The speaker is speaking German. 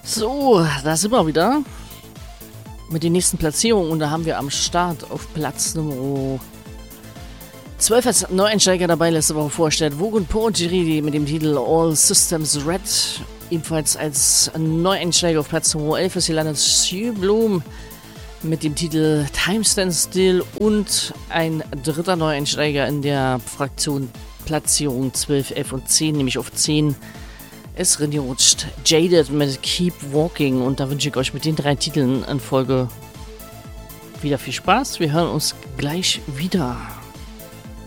So, da sind wir wieder mit den nächsten Platzierungen und da haben wir am Start auf Platz Nummer 12 als Neueinsteiger dabei, letzte Woche vorgestellt, Vogon Porgiri mit dem Titel All Systems Red. Ebenfalls als Neueinsteiger auf Platz Nummer 11 ist gelandet Sue Bloom mit dem Titel Time Stands Still und ein dritter Neueinsteiger in der Fraktion Platzierung 12, 11 und 10, nämlich auf 10 ist reingerutscht Jaded mit Keep Walking und da wünsche ich euch mit den 3 Titeln in Folge wieder viel Spaß. Wir hören uns gleich wieder.